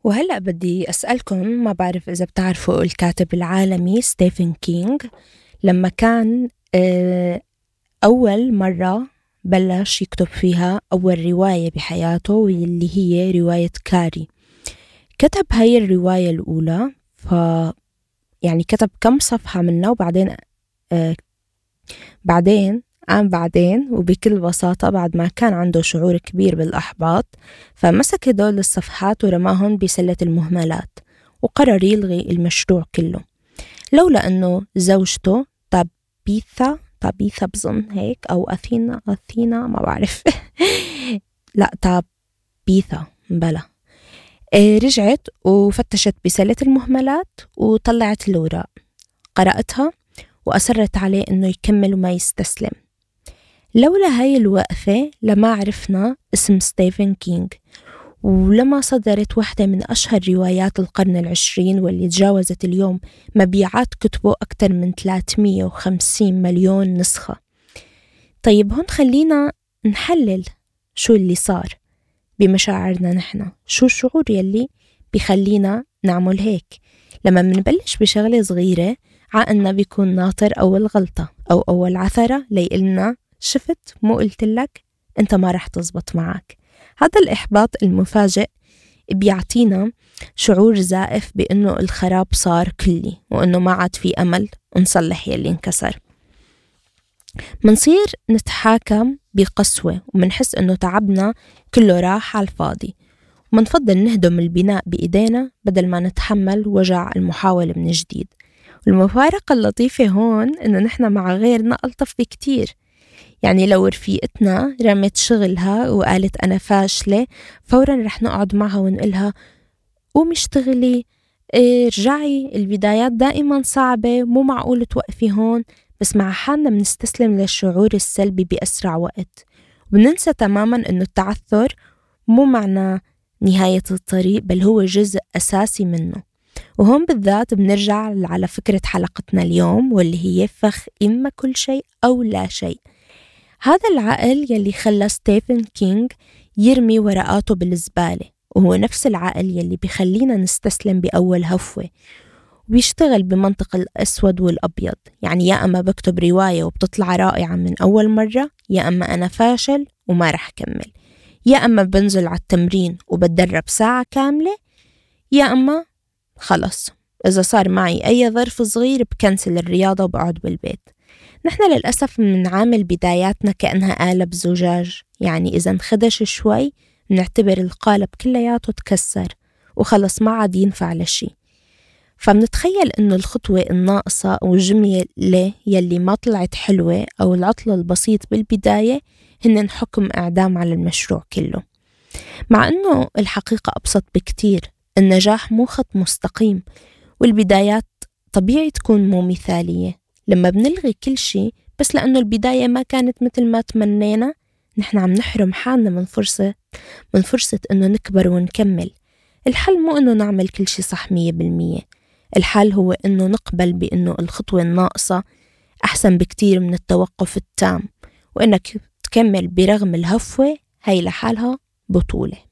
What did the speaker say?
وهلأ بدي أسألكم، ما بعرف إذا بتعرفوا الكاتب العالمي ستيفن كينغ. لما كان أول مرة بلش يكتب فيها أول رواية بحياته، واللي هي رواية كاري. كتب هاي الرواية الأولى، يعني كتب كم صفحة منها، وبعدين وبكل بساطة بعد ما كان عنده شعور كبير بالإحباط، فمسك هدول الصفحات ورماهم بسلة المهملات، وقرر يلغي المشروع كله. لولا أنه زوجته تابيثا بظن هيك، أو أثينا ما بعرف لا تابيثا بلا، رجعت وفتشت بسلة المهملات وطلعت الأوراق، قرأتها وأصرت عليه أنه يكمل وما يستسلم. لولا هاي الوقفة لما عرفنا اسم ستيفن كينغ، ولما صدرت واحدة من أشهر روايات القرن العشرين، واللي تجاوزت اليوم مبيعات كتبه أكثر من 350 مليون نسخة. طيب هون خلينا نحلل شو اللي صار بمشاعرنا نحن، شو الشعور يلي بيخلينا نعمل هيك. لما منبلش بشغلة صغيرة، عقلنا بيكون ناطر أول غلطة أو أول عثرة ليقلنا شفت مو قلت لك أنت ما رح تزبط معك. هذا الإحباط المفاجئ بيعطينا شعور زائف بأنه الخراب صار كلي، وأنه ما عاد في أمل نصلح يلي انكسر. منصير نتحاكم بقسوة، ومنحس أنه تعبنا كله راح على الفاضي، ومنفضل نهدم البناء بإيدينا بدل ما نتحمل وجع المحاولة من جديد. والمفارقة اللطيفة هون إنه نحن مع غيرنا ألطف بكتير. يعني لو رفيقتنا رمت شغلها وقالت أنا فاشلة، فوراً رح نقعد معها ونقلها قومي اشتغلي، رجعي، البدايات دائماً صعبة، مو معقول توقفي هون. بس مع حالنا بنستسلم للشعور السلبي بأسرع وقت، وبننسى تماماً إنه التعثر مو معنى نهاية الطريق، بل هو جزء أساسي منه. وهون بالذات بنرجع على فكرة حلقتنا اليوم، واللي هي فخ إما كل شيء أو لا شيء. هذا العقل يلي خلى ستيفن كينغ يرمي ورقاته بالزبالة، وهو نفس العقل يلي بيخلينا نستسلم بأول هفوة، وبيشتغل بمنطق الأسود والأبيض. يعني يا أما بكتب رواية وبتطلع رائعة من أول مرة، يا أما أنا فاشل وما رح كمل، يا أما بنزل على التمرين وبتدرب ساعة كاملة، يا أما خلص إذا صار معي أي ظرف صغير بكنسل الرياضة وبقعد بالبيت. نحن للأسف منعامل بداياتنا كأنها قالب زجاج، يعني إذا انخدش شوي نعتبر القالب كلياته تكسر وخلص ما عاد ينفع لشي. فمنتخيل إنه الخطوة الناقصة أو الجملة يلي ما طلعت حلوة أو العطل البسيط بالبداية هن حكم إعدام على المشروع كله، مع إنه الحقيقة أبسط بكتير. النجاح مو خط مستقيم، والبدايات طبيعي تكون مو مثالية. لما بنلغي كل شي بس لأنه البداية ما كانت مثل ما تمنينا، نحن عم نحرم حالنا من فرصة إنه نكبر ونكمل. الحل مو إنه نعمل كل شي صح 100%، الحل هو إنه نقبل بإنه الخطوة الناقصة أحسن بكتير من التوقف التام، وإنك تكمل برغم الهفوة هاي لحالها بطولة.